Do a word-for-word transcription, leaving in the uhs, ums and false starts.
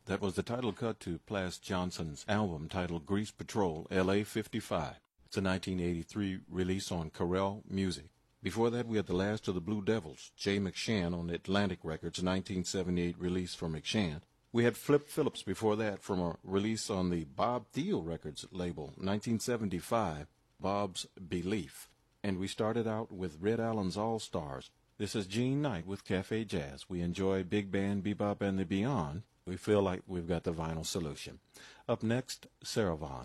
That was the title cut to Plas Johnson's album titled Grease Patrol L A fifty-five. It's a nineteen eighty-three release on Corel Music. Before that, we had The Last of the Blue Devils, Jay McShann on Atlantic Records, nineteen seventy-eight release from McShann. We had Flip Phillips before that from a release on the Bob Thiel Records label, nineteen seventy-five, Bob's Belief. And we started out with Red Allen's All-Stars. This is Gene Knight with Cafe Jazz. We enjoy big band, bebop, and the beyond. We feel like we've got the vinyl solution. Up next, Sarah Vaughan.